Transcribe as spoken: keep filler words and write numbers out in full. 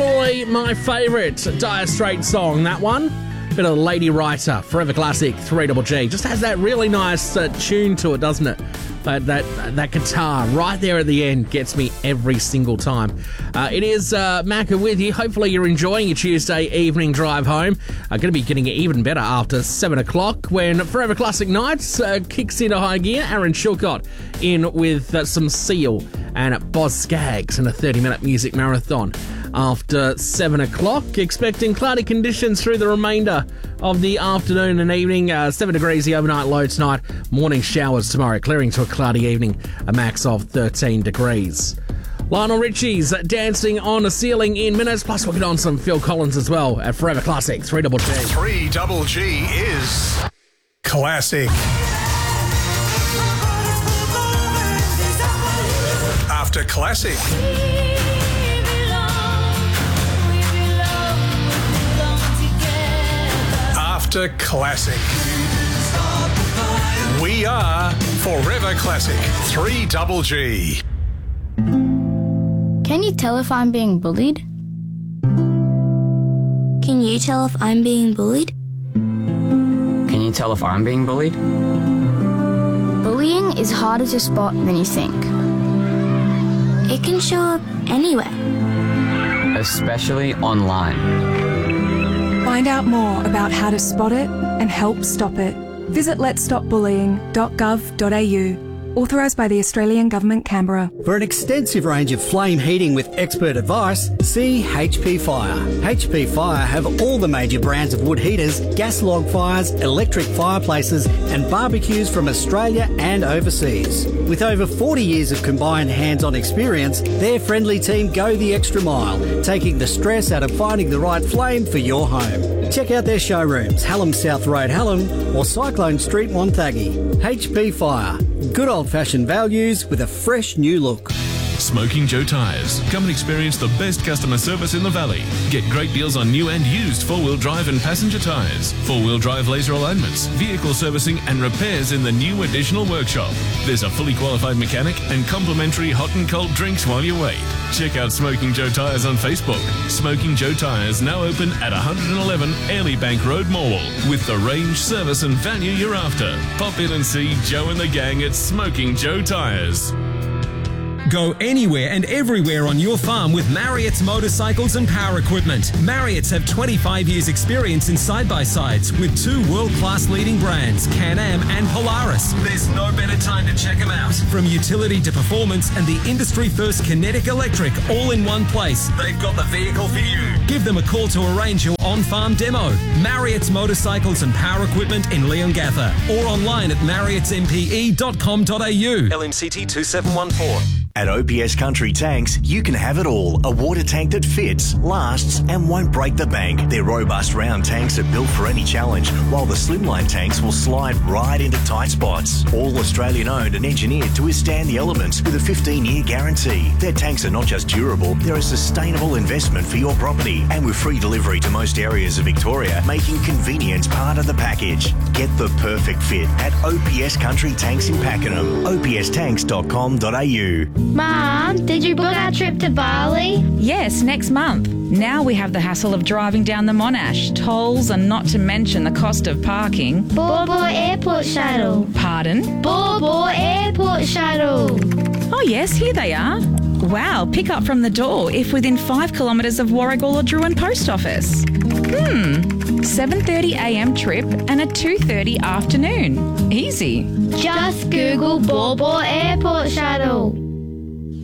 Probably my favourite Dire Straits song, that one. Bit of Lady Writer, Forever Classic, three G G. Just has that really nice uh, tune to it, doesn't it? That, that that guitar right there at the end gets me every single time. Uh, it is uh, Macca with you. Hopefully you're enjoying your Tuesday evening drive home. I'm going to be getting it even better after seven o'clock when Forever Classic Nights uh, kicks into high gear. Aaron Chilcott in with uh, some Seal and Boz Scaggs in a thirty-minute music marathon. After seven o'clock, expecting cloudy conditions through the remainder of the afternoon and evening. Uh, seven degrees the overnight low tonight. Morning showers tomorrow, clearing to a cloudy evening, a max of thirteen degrees. Lionel Richie's Dancing on a Ceiling in minutes, plus we'll get on some Phil Collins as well at Forever Classic, three G G. three G G is classic. After classic. After classic. We are Forever Classic, three G G. Can you tell if I'm being bullied? Can you tell if I'm being bullied? Can you tell if I'm being bullied? Bullying is harder to spot than you think. It can show up anywhere. Especially online. Find out more about how to spot it and help stop it. Visit lets stop bullying dot gov dot a u. Authorised by the Australian Government, Canberra. For an extensive range of flame heating with expert advice, see H P Fire. H P Fire have all the major brands of wood heaters, gas log fires, electric fireplaces and barbecues from Australia and overseas. With over forty years of combined hands-on experience, their friendly team go the extra mile, taking the stress out of finding the right flame for your home. Check out their showrooms, Hallam South Road, Hallam, or Cyclone Street, Wonthaggi. H P Fire. Good old-fashioned values with a fresh new look. Smoking Joe Tyres. Come and experience the best customer service in the valley. Get great deals on new and used four-wheel drive and passenger tyres, four-wheel drive laser alignments, vehicle servicing and repairs in the new additional workshop. There's a fully qualified mechanic and complimentary hot and cold drinks while you wait. Check out Smoking Joe Tyres on Facebook. Smoking Joe Tyres now open at one eleven Airlie Bank Road, Morwell, with the range, service and value you're after. Pop in and see Joe and the gang at Smoking Joe Tyres. Go anywhere and everywhere on your farm with Marriott's Motorcycles and Power Equipment. Marriott's have twenty-five years experience in side-by-sides with two world-class leading brands, Can-Am and Polaris. There's no better time to check them out. From utility to performance and the industry-first Kinetic Electric all in one place, they've got the vehicle for you. Give them a call to arrange your on-farm demo. Marriott's Motorcycles and Power Equipment in Leongatha or online at marriotts m p e dot com dot a u. L M C T two seven one four. At O P S Country Tanks, you can have it all. A water tank that fits, lasts, and won't break the bank. Their robust round tanks are built for any challenge, while the slimline tanks will slide right into tight spots. All Australian owned and engineered to withstand the elements with a fifteen year guarantee. Their tanks are not just durable, they're a sustainable investment for your property. And with free delivery to most areas of Victoria, making convenience part of the package. Get the perfect fit at O P S Country Tanks in Pakenham. o p s tanks dot com dot a u. Mum, did you book our trip to Bali? Yes, next month. Now we have the hassle of driving down the Monash, tolls and not to mention the cost of parking. Baw Baw Airport Shuttle. Pardon? Baw Baw Airport Shuttle. Oh yes, here they are. Wow, pick up from the door if within five kilometres of Warragul or Druin Post Office. Hmm, seven thirty a m trip and a two thirty afternoon. Easy. Just Google Baw Baw Airport Shuttle.